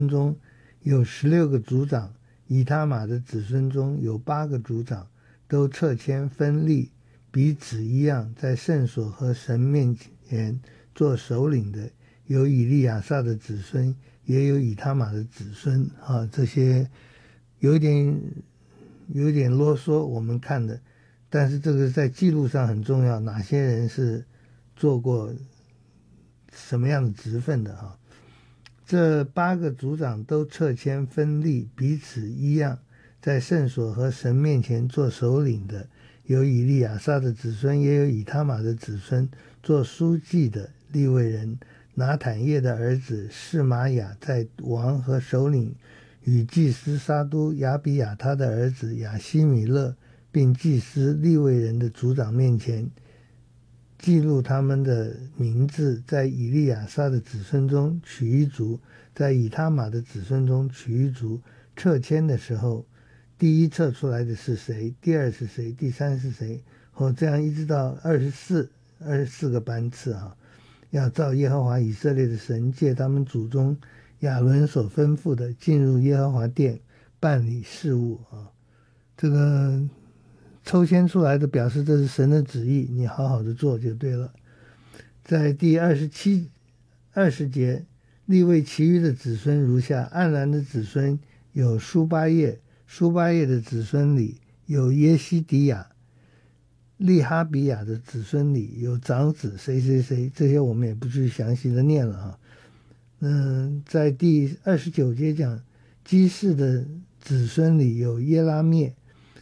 中有16个族长，以他玛的子孙中有8个族长，都撤迁分立，彼此一样，在圣所和神面前做首领的，有以利亚撒的子孙，也有以他玛的子孙啊。这些有一点啰嗦，我们看的，但是这个在记录上很重要，哪些人是做过什么样的职分的啊？这8个族长都撤迁分立，彼此一样，在圣所和神面前做首领的，有以利亚撒的子孙，也有以他玛的子孙，做书记的利未人拿坦叶的儿子示玛雅，在王和首领与祭司撒都亚比亚他的儿子亚希米勒，并祭司利未人的族长面前记录他们的名字，在以利亚撒的子孙中取一族，在以他玛的子孙中取一族。撤迁的时候，第一撤出来的是谁，第二是谁，第三是谁，这样一直到24个班次啊，要照耶和华以色列的神借他们祖宗亚伦所吩咐的，进入耶和华殿办理事务啊。这个抽签出来的表示这是神的旨意，你好好的做就对了。在第20节，利未其余的子孙如下：暗兰的子孙有书巴叶，书巴叶的子孙里有耶西迪亚，利哈比亚的子孙里有长子谁谁谁，这些我们也不去详细的念了啊。在第29节讲，基士的子孙里有耶拉灭，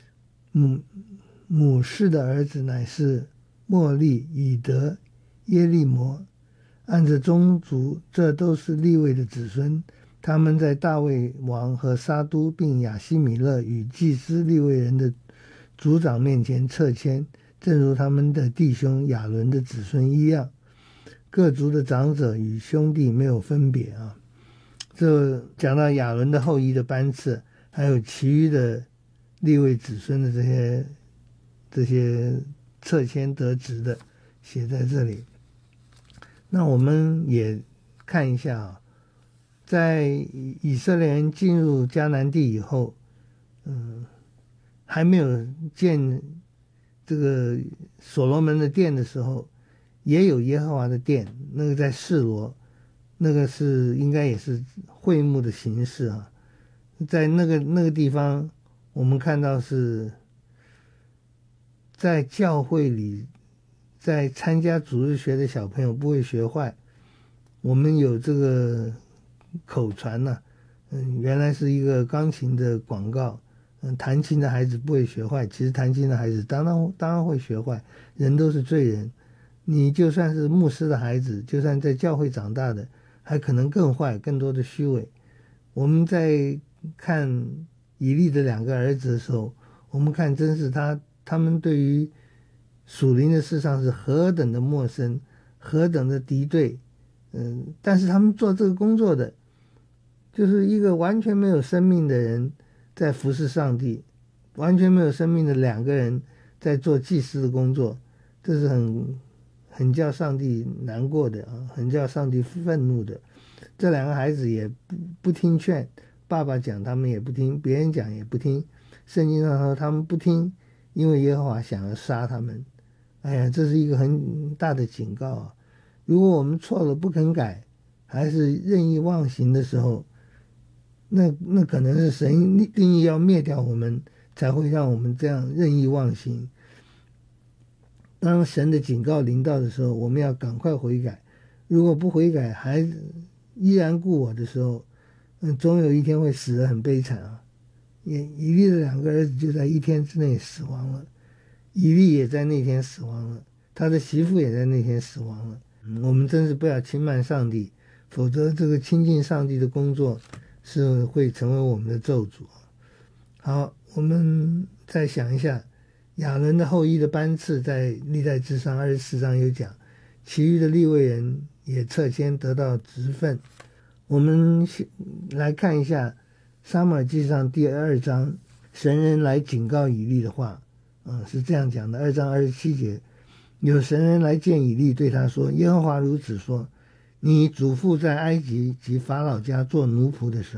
母氏的儿子乃是莫利、以德、耶利摩，按着宗族，这都是利未的子孙。他们在大卫王和撒都并亚希米勒与祭司利未人的族长面前撤迁，正如他们的弟兄亚伦的子孙一样。各族的长者与兄弟没有分别啊。这讲到亚伦的后裔的班次，还有其余的利未子孙的这些撤迁得职的写在这里。那我们也看一下啊，在以色列人进入迦南地以后，还没有建这个所罗门的殿的时候，也有耶和华的殿，那个在示罗，那个是应该也是会幕的形式啊。在那个地方，我们看到是在教会里，在参加主日学的小朋友不会学坏。我们有这个口传呢，原来是一个钢琴的广告，弹琴的孩子不会学坏，其实弹琴的孩子当然会学坏，人都是罪人。你就算是牧师的孩子，就算在教会长大的，还可能更坏，更多的虚伪。我们在看以利的2个儿子的时候，我们看真是他们对于属灵的事上是何等的陌生，何等的敌对。但是他们做这个工作的，就是一个完全没有生命的人在服侍上帝，完全没有生命的2个人在做祭司的工作，这是很叫上帝难过的啊，很叫上帝愤怒的。这2个孩子也不听劝，爸爸讲他们也不听，别人讲也不听。圣经上说他们不听，因为耶和华想要杀他们。哎呀，这是一个很大的警告啊！如果我们错了不肯改，还是任意妄行的时候，那可能是神定义要灭掉我们，才会让我们这样任意妄行。当神的警告临到的时候，我们要赶快悔改。如果不悔改，还依然故我的时候，总有一天会死得很悲惨啊！以利的2个儿子就在1天之内死亡了，以利也在那天死亡了，他的媳妇也在那天死亡了。我们真是不要轻慢上帝，否则这个亲近上帝的工作是会成为我们的咒诅。好，我们再想一下，亚伦的后裔的班次在历代志上24章有讲，其余的利未人也撤迁得到职分。我们来看一下撒母耳记上第2章，神人来警告以利的话，是这样讲的，2章27节，有神人来见以利，对他说，耶和华如此说， 你祖父在埃及及法老家做奴仆的时候。